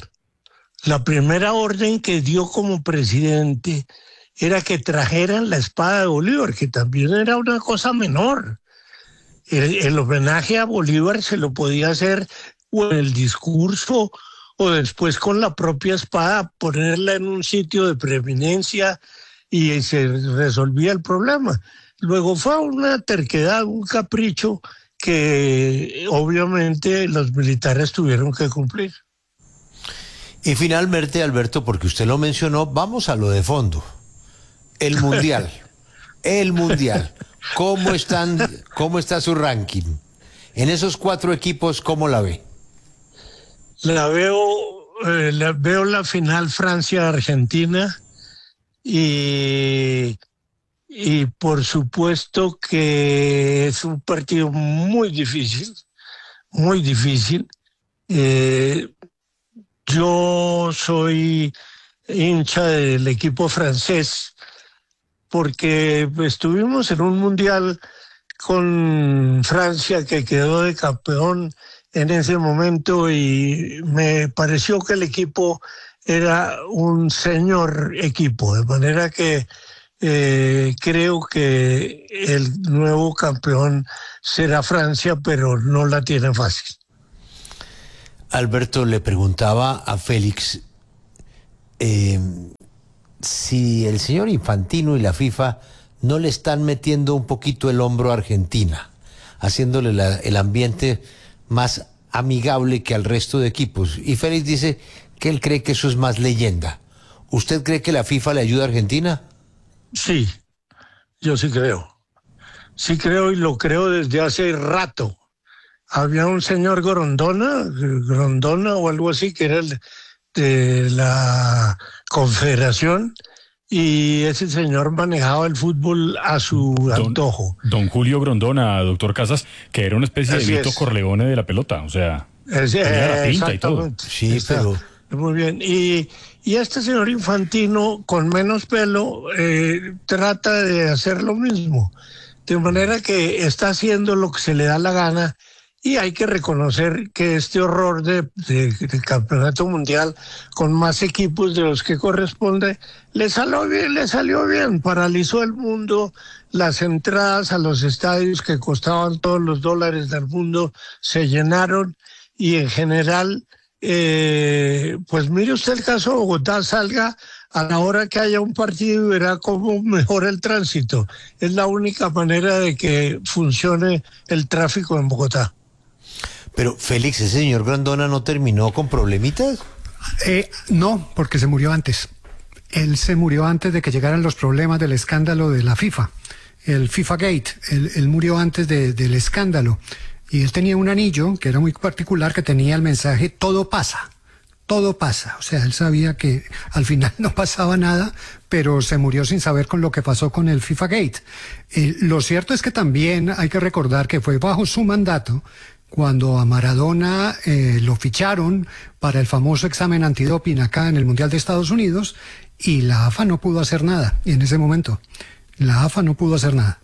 orden que dio como presidente era que trajeran la espada de Bolívar, que también era una cosa menor. El homenaje a Bolívar se lo podía hacer o en el discurso o después con la propia espada, ponerla en un sitio de preeminencia y se resolvía el problema. Luego fue una terquedad, un capricho que obviamente los militares tuvieron que cumplir. Y finalmente, Alberto, porque usted lo mencionó, vamos a lo de fondo. El Mundial. El Mundial. ¿Cómo está su ranking? En esos 4 equipos, ¿cómo la ve? Veo la final Francia-Argentina y por supuesto que es un partido muy difícil, muy difícil. Yo soy hincha del equipo francés porque estuvimos en un mundial con Francia que quedó de campeón en ese momento y me pareció que el equipo era un señor equipo, de manera que creo que el nuevo campeón será Francia, pero no la tiene fácil. Alberto, le preguntaba a Félix si el señor Infantino y la FIFA no le están metiendo un poquito el hombro a Argentina, haciéndole el ambiente más amigable que al resto de equipos. Y Félix dice que él cree que eso es más leyenda. ¿Usted cree que la FIFA le ayuda a Argentina? Sí, yo sí creo. Sí creo y lo creo desde hace rato. Había un señor Grondona o algo así, que era de la Confederación, y ese señor manejaba el fútbol a su antojo. Don Julio Grondona, doctor Casas, que era una especie de Vito Corleone de la pelota, o sea, tenía la pinta y todo. Sí, pero... Muy bien. Y este señor Infantino, con menos pelo, trata de hacer lo mismo. De manera que está haciendo lo que se le da la gana. Y hay que reconocer que este horror de campeonato mundial con más equipos de los que corresponde le salió bien, paralizó el mundo, las entradas a los estadios que costaban todos los dólares del mundo se llenaron y en general, pues mire usted el caso de Bogotá, salga a la hora que haya un partido y verá cómo mejora el tránsito. Es la única manera de que funcione el tráfico en Bogotá. Pero Félix, ¿ese señor Grondona no terminó con problemitas? No, porque se murió antes. Él se murió antes de que llegaran los problemas del escándalo de la FIFA, el FIFA Gate. Él murió antes del escándalo. Y él tenía un anillo que era muy particular, que tenía el mensaje "todo pasa". Todo pasa. O sea, él sabía que al final no pasaba nada, pero se murió sin saber con lo que pasó con el FIFA Gate. Lo cierto es que también hay que recordar que fue bajo su mandato cuando a Maradona lo ficharon para el famoso examen antidoping acá en el Mundial de Estados Unidos y la AFA no pudo hacer nada en ese momento. La AFA no pudo hacer nada.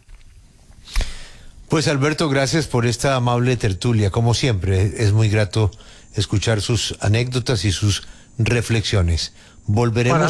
Pues Alberto, gracias por esta amable tertulia. Como siempre, es muy grato escuchar sus anécdotas y sus reflexiones. Volveremos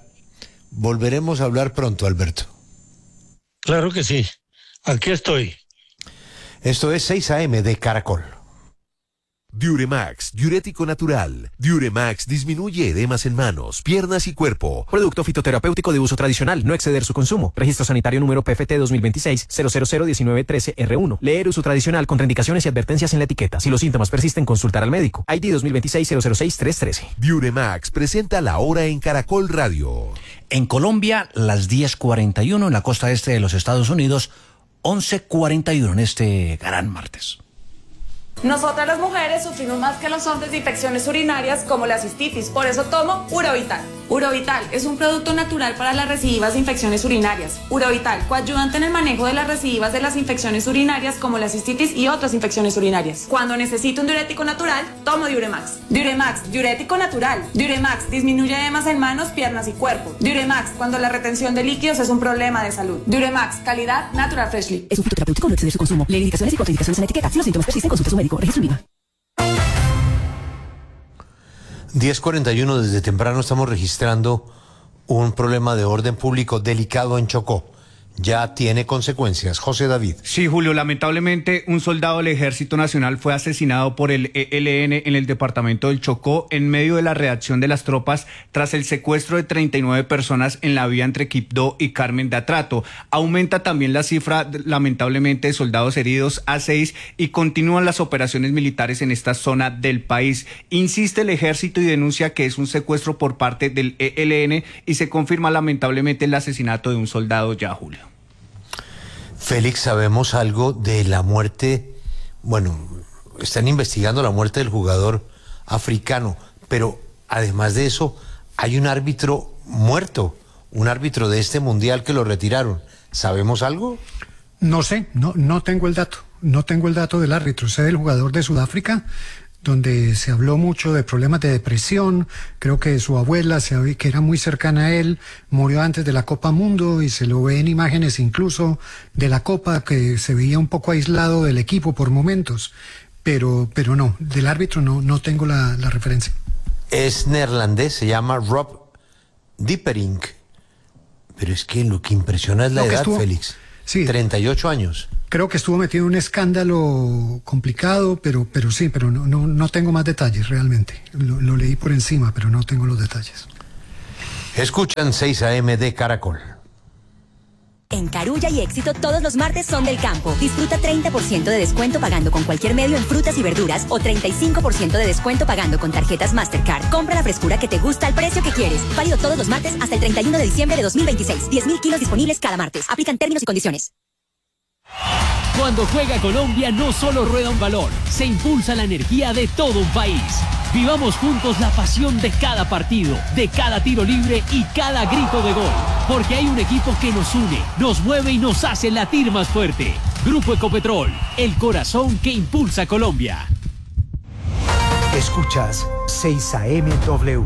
a hablar pronto, Alberto. Claro que sí. Aquí estoy. Esto es 6 AM de Caracol. Diuremax, diurético natural. Diuremax disminuye edemas en manos, piernas y cuerpo. Producto fitoterapéutico de uso tradicional, no exceder su consumo. Registro sanitario número PFT 2026-0001913R1. Leer uso tradicional, contraindicaciones y advertencias en la etiqueta. Si los síntomas persisten, consultar al médico. ID 2026-006-313. Diuremax presenta la hora en Caracol Radio. En Colombia, las 10:41 en la costa este de los Estados Unidos, 11:41 en este gran martes. Nosotras las mujeres sufrimos más que los hombres de infecciones urinarias como la cistitis, por eso tomo Urovital. Urovital es un producto natural para las recidivas de infecciones urinarias. Urovital, coayudante en el manejo de las recidivas de las infecciones urinarias como la cistitis y otras infecciones urinarias. Cuando necesito un diurético natural, tomo Diuremax. Diuremax, diurético natural. Diuremax disminuye edemas en manos, piernas y cuerpo. Diuremax, cuando la retención de líquidos es un problema de salud. Diuremax, calidad Natural Freshly. Es un fitoterapéutico, no exceder su consumo. Lee indicaciones y contraindicaciones en la etiqueta. Si los síntomas persisten, consulte a su médico. Registro INVIMA. 10:41, desde temprano estamos registrando un problema de orden público delicado en Chocó. Ya tiene consecuencias. José David. Sí, Julio, lamentablemente un soldado del Ejército Nacional fue asesinado por el ELN en el departamento del Chocó en medio de la reacción de las tropas tras el secuestro de 39 personas en la vía entre Quibdó y Carmen de Atrato. Aumenta también la cifra, lamentablemente, de soldados heridos a 6 y continúan las operaciones militares en esta zona del país. Insiste el Ejército y denuncia que es un secuestro por parte del ELN y se confirma lamentablemente el asesinato de un soldado ya, Julio. Félix, ¿sabemos algo de la muerte? Bueno, están investigando la muerte del jugador africano, pero además de eso, hay un árbitro muerto, un árbitro de este mundial que lo retiraron. ¿Sabemos algo? No sé, no tengo el dato. No tengo el dato del árbitro. Sé del jugador de Sudáfrica, donde se habló mucho de problemas de depresión. Creo que su abuela, que era muy cercana a él, murió antes de la Copa Mundo y se lo ve en imágenes incluso de la Copa, que se veía un poco aislado del equipo por momentos. Pero no, del árbitro no tengo la referencia. Es neerlandés, se llama Rob Dieperink. Pero es que lo que impresiona es la edad, Félix. Sí. 38 años. Creo que estuvo metido en un escándalo complicado, pero no tengo más detalles realmente. Lo leí por encima, pero no tengo los detalles. Escuchan 6 AM de Caracol. En Carulla y Éxito todos los martes son del campo. Disfruta 30% de descuento pagando con cualquier medio en frutas y verduras o 35% de descuento pagando con tarjetas Mastercard. Compra la frescura que te gusta al precio que quieres. Válido todos los martes hasta el 31 de diciembre de 2026. 10.000 kilos disponibles cada martes. Aplican términos y condiciones. Cuando juega Colombia no solo rueda un balón, se impulsa la energía de todo un país. Vivamos juntos la pasión de cada partido, de cada tiro libre y cada grito de gol. Porque hay un equipo que nos une, nos mueve y nos hace latir más fuerte. Grupo Ecopetrol, el corazón que impulsa Colombia. Escuchas 6 AM-W.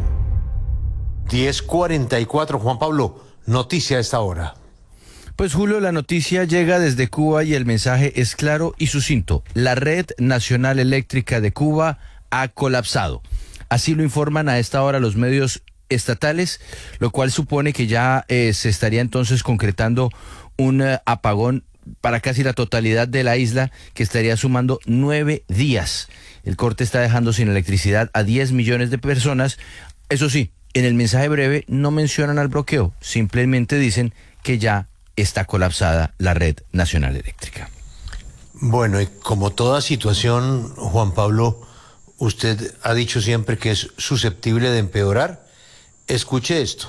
10:44, Juan Pablo, noticia a esta hora. Pues Julio, la noticia llega desde Cuba y el mensaje es claro y sucinto. La Red Nacional Eléctrica de Cuba ha colapsado. Así lo informan a esta hora los medios estatales, lo cual supone que ya se estaría entonces concretando un apagón para casi la totalidad de la isla, que estaría sumando 9 días. El corte está dejando sin electricidad a 10 millones de personas. Eso sí, en el mensaje breve no mencionan al bloqueo, simplemente dicen que ya está colapsada la Red Nacional Eléctrica. Bueno, y como toda situación, Juan Pablo, usted ha dicho siempre que es susceptible de empeorar. Escuche esto.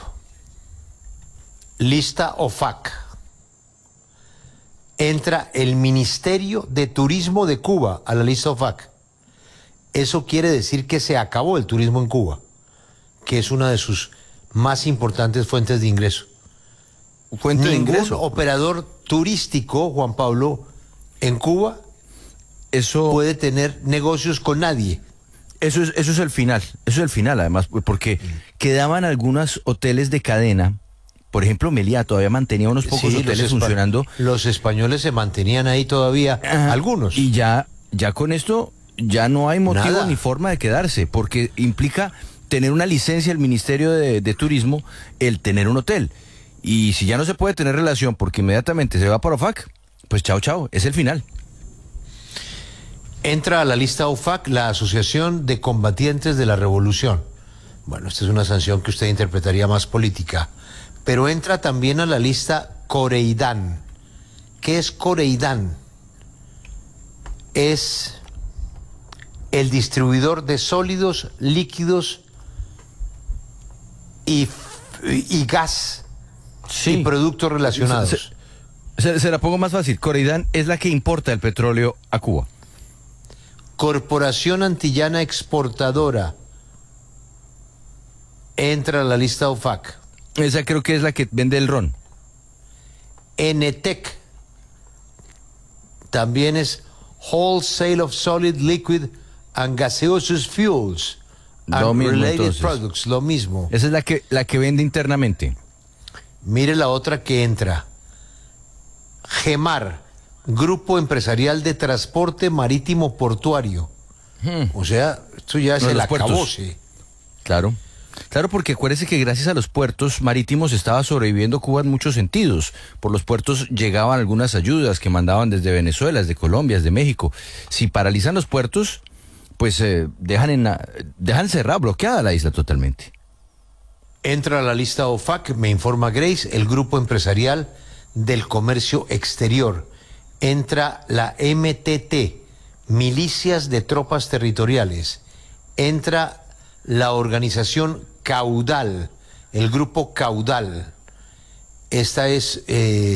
Lista OFAC. Entra el Ministerio de Turismo de Cuba a la lista OFAC. Eso quiere decir que se acabó el turismo en Cuba, que es una de sus más importantes fuentes de ingreso. ¿Fuente de ingreso? Ningún operador turístico, Juan Pablo, en Cuba puede tener negocios con nadie. Eso es el final, además, porque quedaban algunos hoteles de cadena. Por ejemplo, Meliá todavía mantenía unos pocos hoteles funcionando. Los españoles se mantenían ahí todavía, algunos. Y ya con esto ya no hay motivo ni forma de quedarse, porque implica tener una licencia del Ministerio de Turismo, el tener un hotel. Y si ya no se puede tener relación porque inmediatamente se va para OFAC, pues chao, es el final. Entra a la lista OFAC la Asociación de Combatientes de la Revolución. Bueno, esta es una sanción que usted interpretaría más política. Pero entra también a la lista Coreidán. ¿Qué es Coreidán? Es el distribuidor de sólidos, líquidos y gas. Sí. Y productos relacionados. Se la pongo más fácil. Coreidán es la que importa el petróleo a Cuba. Corporación Antillana Exportadora entra a la lista OFAC. Esa creo que es la que vende el ron. Enetec también es Wholesale of Solid, Liquid and Gaseous Fuels and Related Products, lo mismo. Esa es la que vende internamente. Mire la otra que entra. GEMAR, Grupo Empresarial de Transporte Marítimo Portuario. O sea, esto ya es el acabose. Claro. Claro, porque acuérdese que gracias a los puertos marítimos estaba sobreviviendo Cuba en muchos sentidos. Por los puertos llegaban algunas ayudas que mandaban desde Venezuela, desde Colombia, desde México. Si paralizan los puertos, pues dejan cerrada, bloqueada la isla totalmente. Entra a la lista OFAC, me informa Grace, el Grupo Empresarial del Comercio Exterior. Entra la MTT, Milicias de Tropas Territoriales. Entra la organización Caudal, el Grupo Caudal. Esta es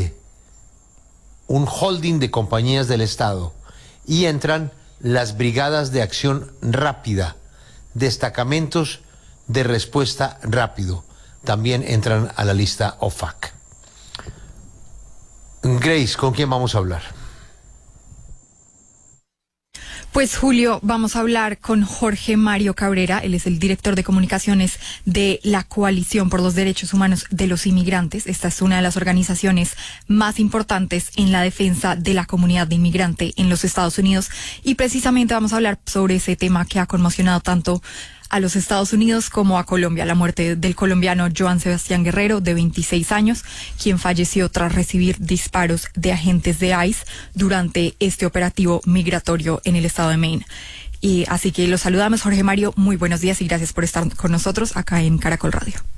un holding de compañías del Estado. Y entran las Brigadas de Acción Rápida, destacamentos de respuesta rápido. También entran a la lista OFAC. Grace, ¿con quién vamos a hablar? Pues Julio, vamos a hablar con Jorge Mario Cabrera, él es el director de comunicaciones de la Coalición por los Derechos Humanos de los Inmigrantes. Esta es una de las organizaciones más importantes en la defensa de la comunidad de inmigrante en los Estados Unidos y precisamente vamos a hablar sobre ese tema que ha conmocionado tanto a los Estados Unidos como a Colombia, la muerte del colombiano Joan Sebastián Guerrero, de 26 años, quien falleció tras recibir disparos de agentes de ICE durante este operativo migratorio en el estado de Maine. Y así que los saludamos, Jorge Mario, muy buenos días y gracias por estar con nosotros acá en Caracol Radio.